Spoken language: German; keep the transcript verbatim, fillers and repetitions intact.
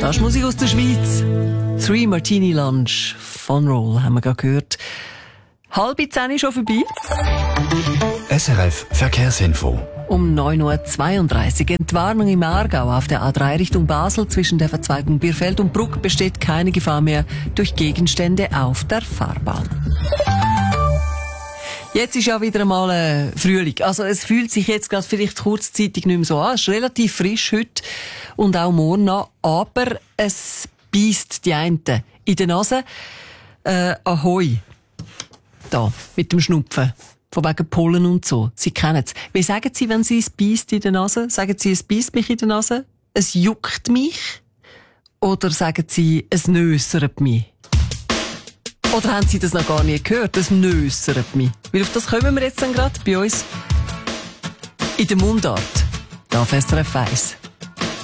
Das ist Musik aus der Schweiz. Three Martini Lunch von Roll haben wir gerade gehört. Halb zehn ist schon vorbei. S R F Verkehrsinfo. Um neun Uhr zweiunddreißig. Entwarnung im Aargau auf der A drei Richtung Basel zwischen der Verzweigung Bierfeld und Bruck besteht keine Gefahr mehr durch Gegenstände auf der Fahrbahn. Jetzt ist ja wieder einmal äh, Frühling. Also es fühlt sich jetzt gerade vielleicht kurzzeitig nicht mehr so an. Es ist relativ frisch heute und auch morgen noch. Aber es beisst die einen in der Nase. Äh, Ahoi. Da, mit dem Schnupfen. Von wegen Pollen und so. Sie kennen es. Wie sagen Sie, wenn Sie es beisst in der Nase? Sagen Sie, es beisst mich in der Nase? Es juckt mich? Oder sagen Sie, es nössert mich? Oder haben Sie das noch gar nie gehört? Es nössert mich. Weil auf das kommen wir jetzt dann gerade bei uns in der Mundart. Da auf S R F eins.